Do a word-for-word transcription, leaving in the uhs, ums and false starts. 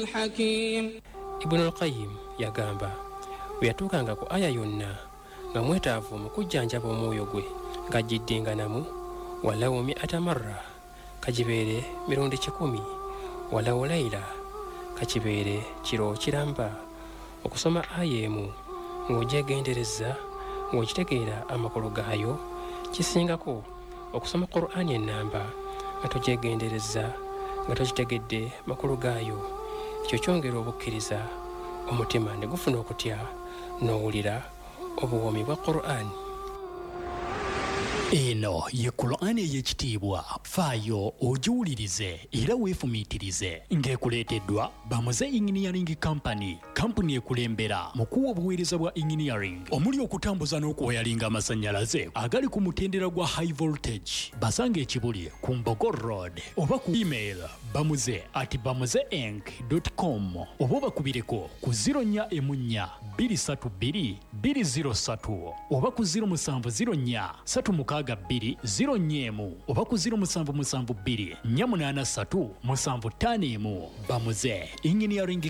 الحكيم. Ibn al-Qayyim yagamba bwe yatuukanga ku aya yonna nga mwetaavu mu kujjanjaba omwoyo gwe ng'agiddinganamu walawo mi'ata marra kagibeere mirundi kikumi walawo layla kakibeere kiro kiramba okusoma aya emu ng'ogyegendereza ng'okitegeera amakulu gaayo kisingako okusoma Qur'ani ennamba nga togyegendereza nga tokitegedde makulu gaayo. Ekyo kyongera obukkiriza omutima ne gufuna okutya n'owulira obuwoomi bwa Qur'ani. Eno ye Qur'ani ey'ekitiibwa, faayo ogiwulirize era weefumiitirize, ng'ekuleeteddwa Bamuze Engineering Company, kampuni ekulembera mu kuwa obuweereza bwa engineering omuli okutambuza n'okuwayalinga amasannyalaze agali ku mutendera gwa high voltage. Basanga ekibuli ku Mbogo Road oba ku email bamuze at bamuzeink dot com oba bakubireko ku zero nnya emu nnya bbiri ssatu bbiri bbiri zero ssatu oba ku zero musanvu zero nnya ssatu mukaaga bbiri zero nnya emu oba ku zero musanvu musanvu bbiri nnya munaana ssatu musanvu ttaano emu. Bamuze Engineering